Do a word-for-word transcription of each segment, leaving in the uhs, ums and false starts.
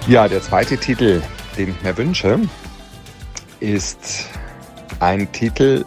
Ja, der zweite Titel, den ich mir wünsche, ist ein Titel,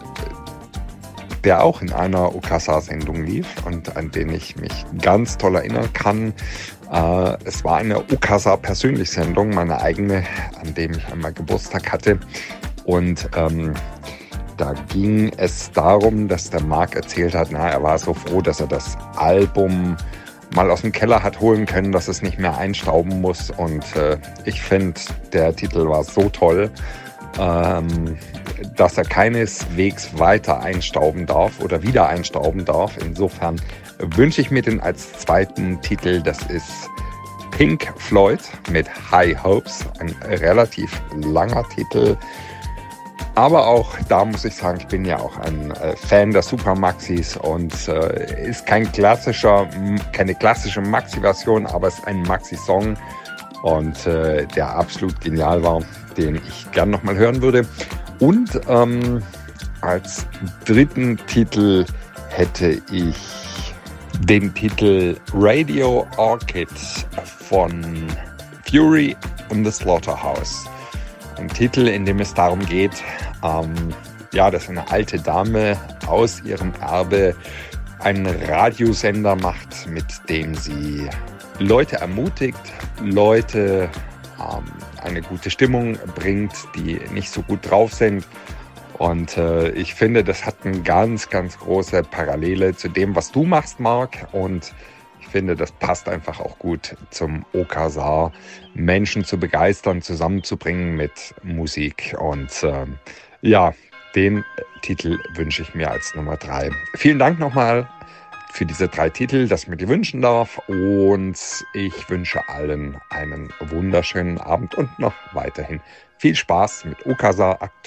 der auch in einer Okasa-Sendung lief und an den ich mich ganz toll erinnern kann. Äh, es war eine Okasa-Persönlich-Sendung, meine eigene, an dem ich einmal Geburtstag hatte. Und ähm, da ging es darum, dass der Mark erzählt hat, na, er war so froh, dass er das Album mal aus dem Keller hat holen können, dass es nicht mehr einstauben muss. Und äh, ich finde, der Titel war so toll, ähm, dass er keineswegs weiter einstauben darf oder wieder einstauben darf. Insofern wünsche ich mir den als zweiten Titel. Das ist Pink Floyd mit High Hopes, ein relativ langer Titel. Aber auch da muss ich sagen, ich bin ja auch ein äh, Fan der Supermaxis und äh, ist kein klassischer, keine klassische Maxi-Version, aber es ist ein Maxi-Song und äh, der absolut genial war, den ich gern nochmal hören würde. Und ähm, als dritten Titel hätte ich den Titel Radio Orchid von Fury and the Slaughterhouse. Ein Titel, in dem es darum geht, ähm, ja, dass eine alte Dame aus ihrem Erbe einen Radiosender macht, mit dem sie Leute ermutigt, Leute ähm, eine gute Stimmung bringt, die nicht so gut drauf sind. Und äh, ich finde, das hat eine ganz, ganz große Parallele zu dem, was du machst, Marc. Und ich finde, das passt einfach auch gut zum Okasa, Menschen zu begeistern, zusammenzubringen mit Musik. Und ähm, ja, den Titel wünsche ich mir als Nummer drei. Vielen Dank nochmal für diese drei Titel, dass ich mir die wünschen darf. Und ich wünsche allen einen wunderschönen Abend und noch weiterhin viel Spaß mit Okasa aktuell.